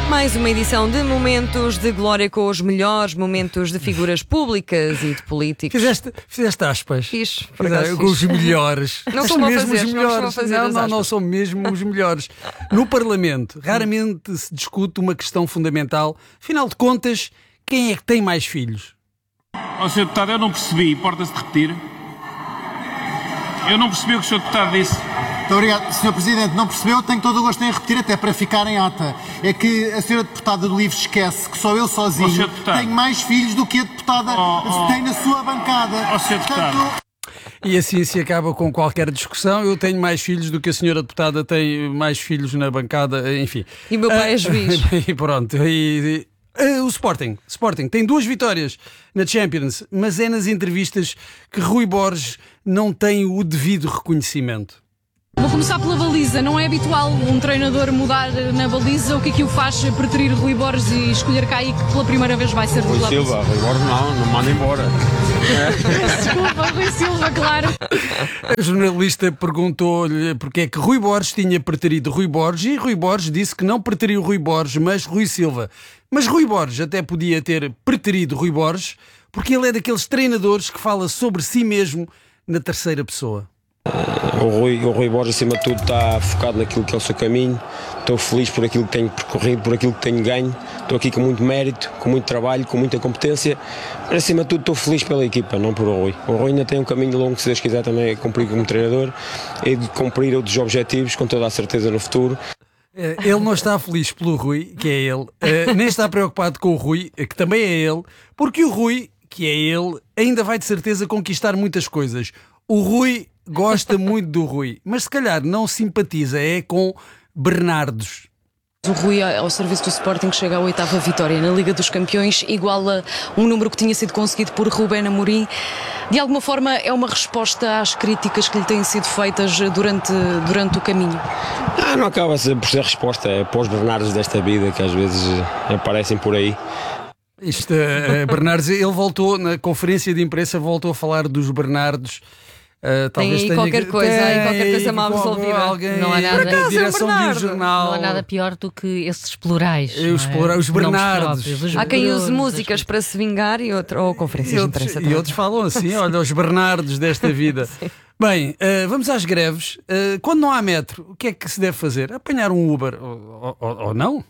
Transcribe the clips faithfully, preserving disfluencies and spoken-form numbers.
Mais uma edição de Momentos de Glória com os melhores momentos de figuras públicas e de políticos. Fizeste, fizeste aspas. Fiz, por Fizeste, acaso com fiz. os melhores. Não são estou a mesmo fazer, os não melhores. estou a fazer não, as não, não aspas. são mesmo os melhores. No Parlamento, raramente se discute uma questão fundamental. Afinal de contas, quem é que tem mais filhos? Ó senhor Deputado, eu não percebi, importa-se de repetir? Eu não percebi o que o senhor Deputado disse. Muito obrigado. senhor Presidente, não percebeu? Tenho todo o gosto em repetir, até para ficar em ata. É que a senhora Deputada do Livre esquece que só eu sozinho Ó, senhor Deputado. tenho mais filhos do que a Deputada Oh, oh. tem na sua bancada. Ó, senhor Deputado. E assim se acaba com qualquer discussão. Eu tenho mais filhos do que a senhora deputada tem mais filhos na bancada, enfim. E o meu pai é Ah, juiz. E pronto. E, e, ah, o Sporting. Sporting tem duas vitórias na Champions, mas é nas entrevistas que Rui Borges não tem o devido reconhecimento. Vou começar pela baliza. Não é habitual um treinador mudar na baliza. O que é que o faz preferir Rui Borges e escolher Caí, que pela primeira vez vai ser Rui titular? Silva, Rui Borges não, não manda embora. Desculpa, Rui Silva, claro. A jornalista perguntou-lhe porque é que Rui Borges tinha preterido Rui Borges e Rui Borges disse que não preteriu Rui Borges, mas Rui Silva. Mas Rui Borges até podia ter preterido Rui Borges porque ele é daqueles treinadores que fala sobre si mesmo na terceira pessoa. O Rui, o Rui Borges, acima de tudo, está focado naquilo que é o seu caminho. Estou feliz por aquilo que tenho percorrido, por aquilo que tenho ganho. Estou aqui com muito mérito, com muito trabalho, com muita competência. Mas, acima de tudo, estou feliz pela equipa, não por o Rui. O Rui ainda tem um caminho longo, se Deus quiser, também cumprir como treinador e de cumprir outros objetivos, com toda a certeza, no futuro. Ele não está feliz pelo Rui, que é ele, nem está preocupado com o Rui, que também é ele, porque o Rui, que é ele, ainda vai de certeza conquistar muitas coisas. O Rui gosta muito do Rui, mas se calhar não simpatiza é com Bernardos. O Rui, ao serviço do Sporting, chega à oitava vitória na Liga dos Campeões, iguala um número que tinha sido conseguido por Rubén Amorim. De alguma forma é uma resposta às críticas que lhe têm sido feitas durante, durante o caminho? Ah, não acaba por ser resposta, é para os Bernardos desta vida que às vezes aparecem por aí. Isto, uh, Bernardos, ele voltou na conferência de imprensa, voltou a falar dos Bernardos. Uh, Tem aí qualquer que... coisa, aí qualquer Tem coisa mal qual- resolvida. Alguém... Não há nada. Por acaso, Por acaso é direção de um Bernardo. jornal. Não há nada pior do que esses plurais. E os não é? plurais, os Nomes Bernardos. próprios, os Há quem use Brunos, músicas para se vingar e outro, ou conferências E de outros, imprensa. e também. outros falam assim, olha, os Bernardos desta vida. Bem, uh, vamos às greves. Uh, quando não há metro, o que é que se deve fazer? Apanhar um Uber ou, ou, ou não?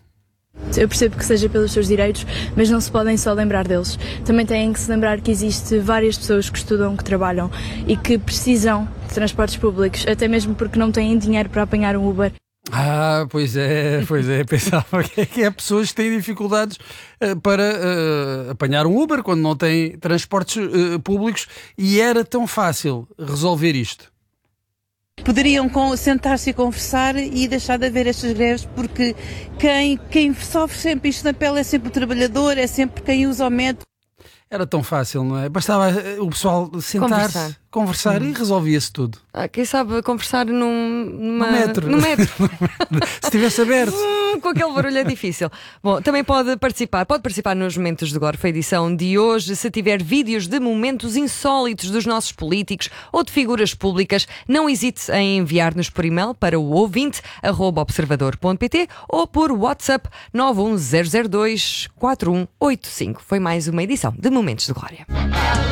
Eu percebo que seja pelos seus direitos, mas não se podem só lembrar deles. Também têm que se lembrar que existe várias pessoas que estudam, que trabalham e que precisam de transportes públicos, até mesmo porque não têm dinheiro para apanhar um Uber. Ah, pois é, pois é. Pensava que é que há pessoas que têm dificuldades uh, para uh, apanhar um Uber quando não têm transportes uh, públicos e era tão fácil resolver isto. Poderiam com- sentar-se e conversar e deixar de haver estas greves, porque quem, quem sofre sempre isto na pele é sempre o trabalhador, é sempre quem usa o método. Era tão fácil, não é? Bastava uh, o pessoal sentar-se, Conversar. conversar e resolvia-se tudo. Ah, quem sabe conversar num, numa, No metro. no metro. Se estivesse aberto. Hum, com aquele barulho é difícil. Bom, também pode participar, pode participar nos Momentos de Glória, foi a edição de hoje. Se tiver vídeos de momentos insólitos dos nossos políticos ou de figuras públicas, não hesite em enviar-nos por e-mail para o ouvinte arroba observador ponto pt ou por WhatsApp nove um zero zero dois quatro um oito cinco. Foi mais uma edição de Momentos de Glória.